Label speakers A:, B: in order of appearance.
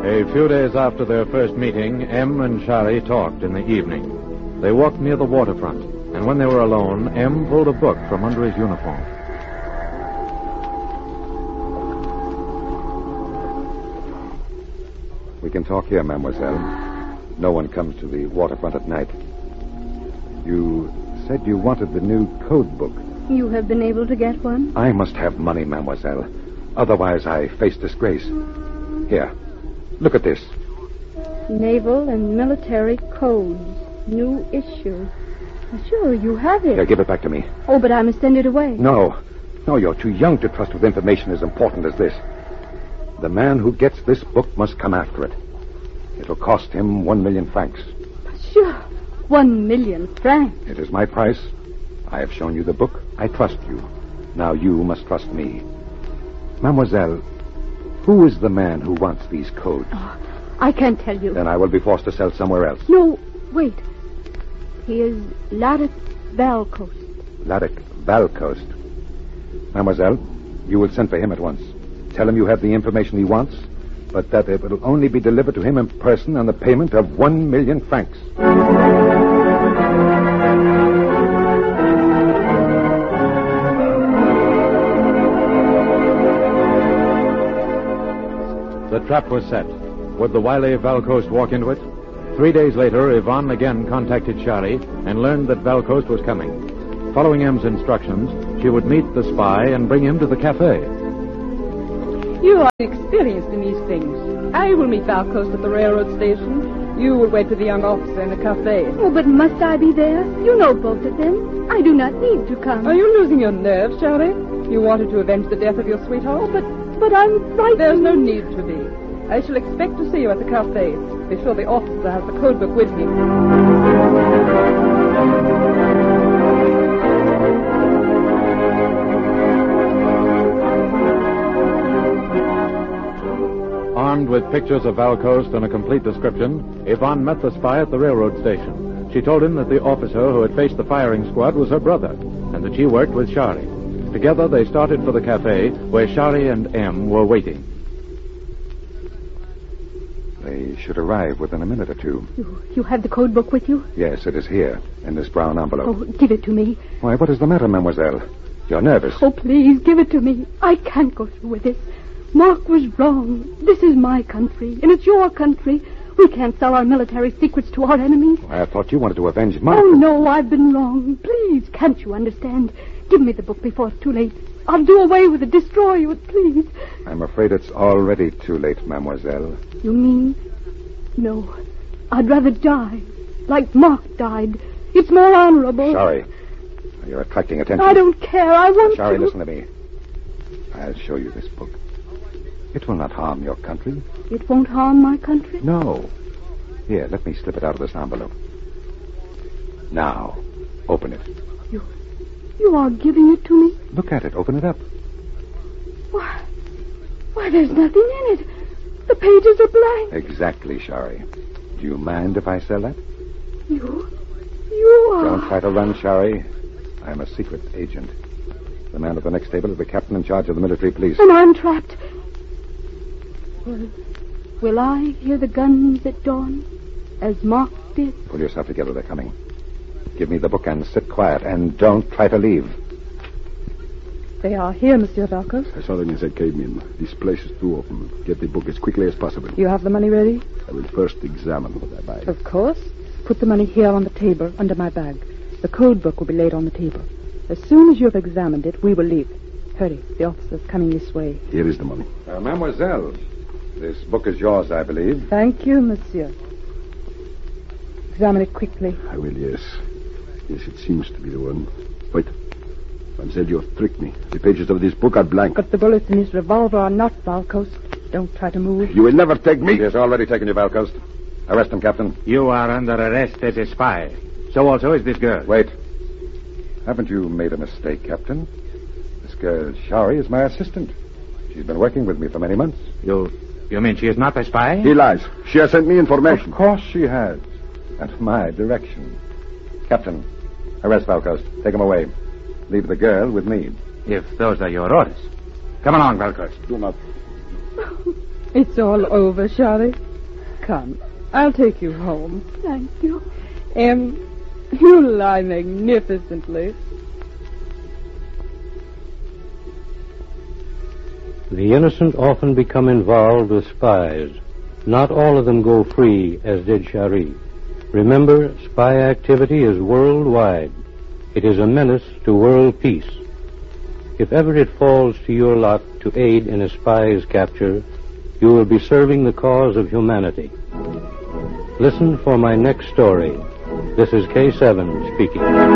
A: A few days after their first meeting, M and Shari talked in the evening. They walked near the waterfront, and when they were alone, M pulled a book from under his uniform.
B: We can talk here, mademoiselle. No one comes to the waterfront at night. You said you wanted the new code book.
C: You have been able to get one?
B: I must have money, mademoiselle. Otherwise, I face disgrace. Here, look at this.
C: Naval and Military Codes. New issue. Sure, you have it.
B: Here, give it back to me.
C: Oh, but I must send it away.
B: No, you're too young to trust with information as important as this. The man who gets this book must come after it. It'll cost him 1 million francs.
C: Sure. 1 million francs.
B: It is my price. I have shown you the book. I trust you. Now you must trust me. Mademoiselle, who is the man who wants these codes?
C: Oh, I can't tell you.
B: Then I will be forced to sell somewhere else.
C: No, wait. He is Laddick Valcoast.
B: Laddick Valcoast. Mademoiselle, you will send for him at once. Tell him you have the information he wants, but that it will only be delivered to him in person on the payment of 1 million francs.
A: The trap was set. Would the wily Valcoast walk into it? 3 days later, Yvonne again contacted Shari and learned that Valcoast was coming. Following M's instructions, she would meet the spy and bring him to the cafe.
D: You are experienced in these things. I will meet Valcoast at the railroad station. You will wait for the young officer in the cafe.
C: Oh, but must I be there? You know both of them. I do not need to come.
D: Are you losing your nerve, Shari? You wanted to avenge the death of your sweetheart?
C: Oh, but I'm frightened.
D: There's no need to be. I shall expect to see you at the cafe. Be sure the officer has the code book with him.
A: Armed with pictures of Valcoast and a complete description, Yvonne met the spy at the railroad station. She told him that the officer who had faced the firing squad was her brother, and that she worked with Shari. Together, they started for the cafe, where Shari and M were waiting.
B: They should arrive within a minute or two.
C: You have the code book with you?
B: Yes, it is here, in this brown envelope.
C: Oh, give it to me.
B: Why, what is the matter, mademoiselle? You're nervous.
C: Oh, please, give it to me. I can't go through with this. Mark was wrong. This is my country, and it's your country. We can't sell our military secrets to our enemies.
B: I thought you wanted to avenge Mark.
C: Oh, no, I've been wrong. Please, can't you understand? Give me the book before it's too late. I'll do away with it, destroy it, please.
B: I'm afraid it's already too late, mademoiselle.
C: You mean? No. I'd rather die, like Mark died. It's more honorable.
B: Sorry. You're attracting attention.
C: I don't care. I want
B: Shari,
C: to.
B: listen to me. I'll show you this book. It will not harm your country.
C: It won't harm my country?
B: No. Here, let me slip it out of this envelope. Now, open it.
C: You are giving it to me?
B: Look at it. Open it up.
C: Why, there's nothing in it. The pages are blank.
B: Exactly, Shari. Do you mind if I sell that?
C: You are...
B: Don't try to run, Shari. I'm a secret agent. The man at the next table is the captain in charge of the military police.
C: And I'm trapped. Will I hear the guns at dawn, as Mark did?
B: Pull yourself together. They're coming. Give me the book and sit quiet, and don't try to leave.
D: They are here, Monsieur Valcoast.
E: I saw them as I came in. This place is too open. Get the book as quickly as possible.
D: You have the money ready?
E: I will first examine what I buy.
D: Of course. Put the money here on the table, under my bag. The code book will be laid on the table. As soon as you have examined it, we will leave. Hurry, the officer's coming this way.
E: Here is the money.
B: Mademoiselle, this book is yours, I believe.
D: Thank you, monsieur. Examine it quickly.
E: I will, yes. Yes, it seems to be the one. Wait. Mademoiselle, you have tricked me. The pages of this book are blank.
D: But the bullets in his revolver are not, Valcoast. Don't try to move.
E: You will never take me.
B: He has already taken you, Valcoast. Arrest him, Captain.
A: You are under arrest as a spy. So also is this girl.
B: Wait. Haven't you made a mistake, Captain? This girl, Shari, is my assistant. She's been working with me for many months.
A: You mean she is not a spy?
E: He lies. She has sent me information.
B: Of course she has. At my direction. Captain, arrest Valcoast. Take him away. Leave the girl with me.
A: If those are your orders. Come along, Valcoast.
E: Do not.
D: It's all over, Charlie. Come, I'll take you home.
C: Thank you.
D: You lie magnificently.
F: The innocent often become involved with spies. Not all of them go free, as did Shari. Remember, spy activity is worldwide. It is a menace to world peace. If ever it falls to your lot to aid in a spy's capture, you will be serving the cause of humanity. Listen for my next story. This is K7 speaking.